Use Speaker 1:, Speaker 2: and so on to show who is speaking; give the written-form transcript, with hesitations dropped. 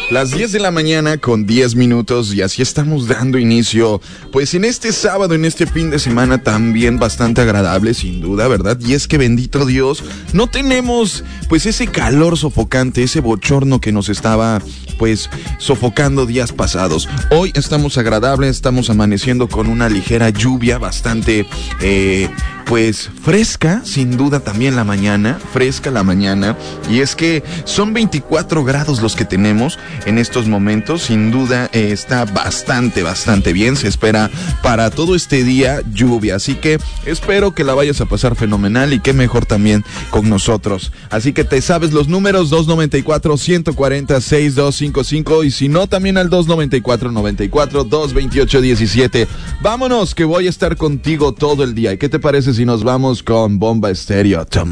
Speaker 1: Las 10 de la mañana con 10 minutos y así estamos dando inicio, pues en este sábado, en este fin de semana también bastante agradable sin duda, ¿verdad? Y es que bendito Dios, no tenemos pues ese calor sofocante, ese bochorno que nos estaba pues sofocando días pasados. Hoy estamos agradables, estamos amaneciendo con una ligera lluvia bastante pues fresca, sin duda también la mañana, fresca la mañana, y es que son 24 grados los que tenemos en estos momentos, sin duda está bastante bien, se espera para todo este día lluvia, así que espero que la vayas a pasar fenomenal y qué mejor también con nosotros, así que te sabes los números 294-140-6255 y si no también al 294-94-228-17, vámonos que voy a estar contigo todo el día, ¿y qué te parece si nos vamos con Bomba Estéreo? Toma.